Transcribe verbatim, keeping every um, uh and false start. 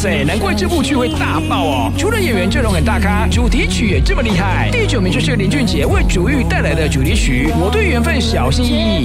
塞，难怪这部剧会大爆哦！除了演员阵容很大咖，主题曲也这么厉害。第九名就是林俊杰为主玉带来的主题曲《我对缘分小心翼翼》。